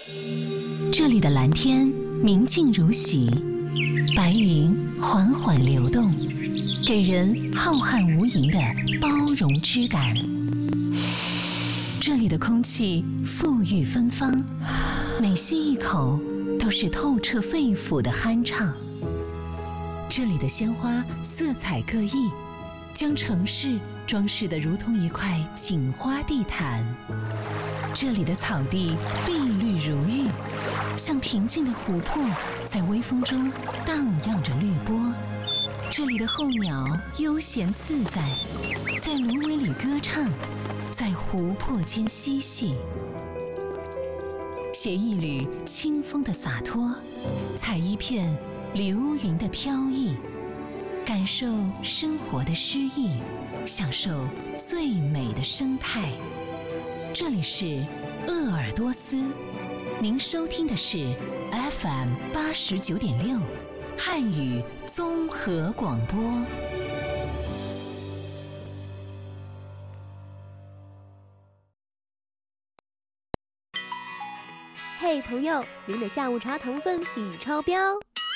这里的蓝天明净如洗，白云缓缓流动，给人浩瀚无垠的包容之感。这里的空气馥郁芬芳，每吸一口都是透彻肺腑的酣畅。这里的鲜花色彩各异，将城市装饰得如同一块锦花地毯。这里的草地碧绿如玉，像平静的湖泊，在微风中荡漾着绿波。这里的候鸟悠闲自在，在芦苇里歌唱，在湖泊间嬉戏。携一缕清风的洒脱，采一片流云的飘逸，感受生活的诗意，享受最美的生态。这里是鄂尔多斯，您收听的是 FM 89.6汉语综合广播。 嘿，朋友，您的下午茶糖分已超标。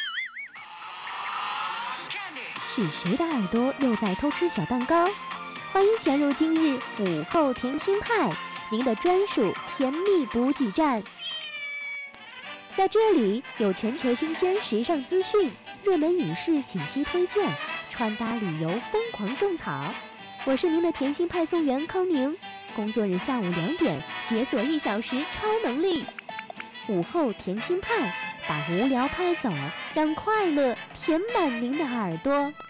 是谁的耳朵又在偷吃小蛋糕？欢迎潜入今日午后甜心派，您的专属甜蜜补给站。在这里有全球新鲜时尚资讯、热门影视紧急推荐、穿搭旅游疯狂种草。我是您的甜心派送员康宁，工作日下午2点解锁1小时超能力。午后甜心派，把无聊拍走，让快乐填满您的耳朵。